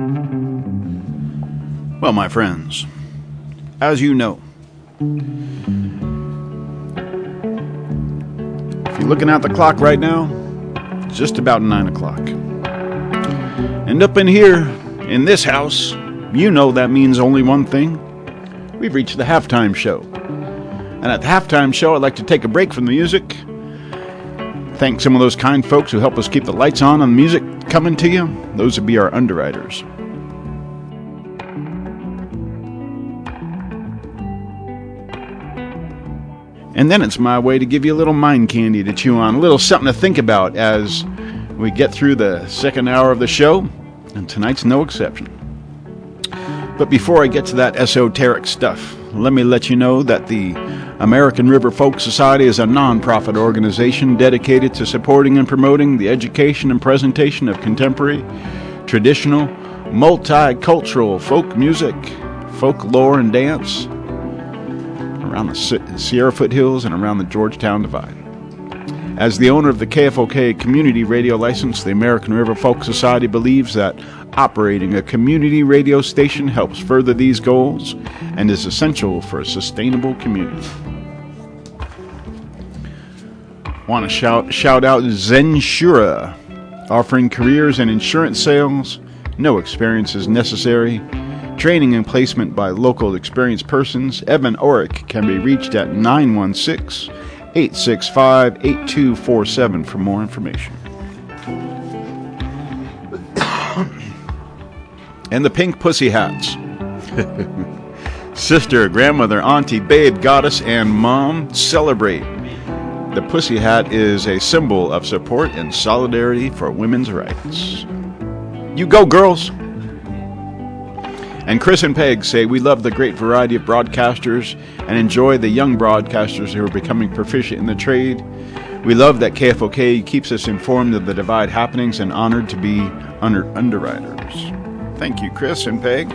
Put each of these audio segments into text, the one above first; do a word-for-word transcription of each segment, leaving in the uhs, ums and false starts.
Well, my friends, as you know, if you're looking at the clock right now, it's just about nine o'clock. And up in here, in this house, you know that means only one thing. We've reached the halftime show. And at the halftime show, I'd like to take a break from the music. Thank some of those kind folks who help us keep the lights on and the music coming to you. Those would be our underwriters. And then it's my way to give you a little mind candy to chew on, a little something to think about as we get through the second hour of the show, and tonight's no exception. But before I get to that esoteric stuff, let me let you know that the American River Folk Society is a non-profit organization dedicated to supporting and promoting the education and presentation of contemporary, traditional, multicultural folk music, folklore, and dance around the Sierra Foothills and around the Georgetown Divide. As the owner of the K F O K community radio license, the American River Folk Society believes that operating a community radio station helps further these goals and is essential for a sustainable community. Want to shout, shout out Zensura, offering careers in insurance sales. No experience is necessary. Training and placement by local experienced persons. Evan Orick can be reached at nine one six, eight six five, eight two four seven for more information. And the Pink Pussy Hats. Sister, grandmother, auntie, babe, goddess, and mom celebrate. The Pussy Hat is a symbol of support and solidarity for women's rights. You go, girls! And Chris and Peg say, we love the great variety of broadcasters and enjoy the young broadcasters who are becoming proficient in the trade. We love that K F O K keeps us informed of the Divide happenings and honored to be under underwriters. Thank you, Chris and Peg.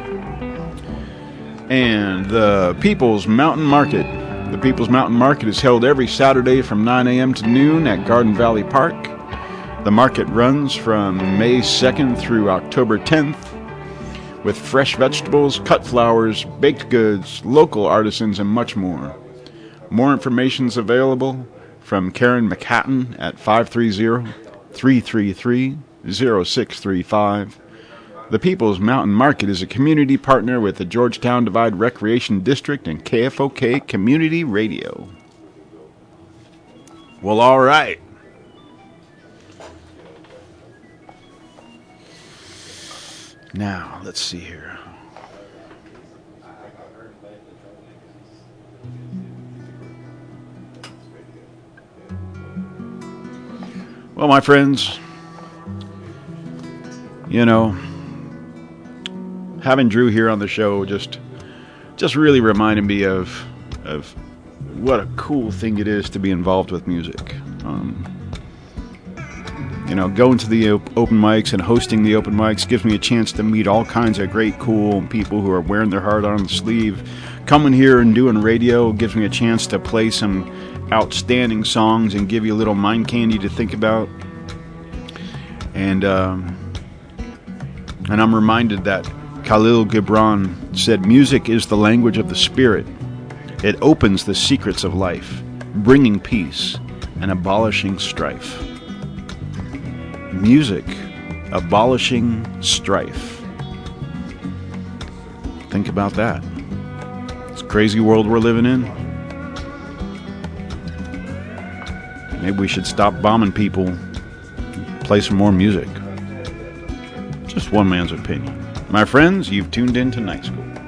And the People's Mountain Market. The People's Mountain Market is held every Saturday from nine a.m. to noon at Garden Valley Park. The market runs from May second through October tenth. With fresh vegetables, cut flowers, baked goods, local artisans, and much more. More information is available from Karen McHatton at five three zero, three three three, zero six three five. The People's Mountain Market is a community partner with the Georgetown Divide Recreation District and K F O K Community Radio. Well, all right. Now, let's see here. Well, my friends, you know, having Drew here on the show just just really reminded me of of what a cool thing it is to be involved with music. Um, You know, going to the op- open mics and hosting the open mics gives me a chance to meet all kinds of great, cool people who are wearing their heart on the sleeve. Coming here and doing radio gives me a chance to play some outstanding songs and give you a little mind candy to think about. And um, and I'm reminded that Khalil Gibran said, music is the language of the spirit. It opens the secrets of life, bringing peace and abolishing strife. Music, abolishing strife. Think about that. It's a crazy world we're living in. Maybe we should stop bombing people, play some more music. Just one man's opinion. My friends, you've tuned in to Night School.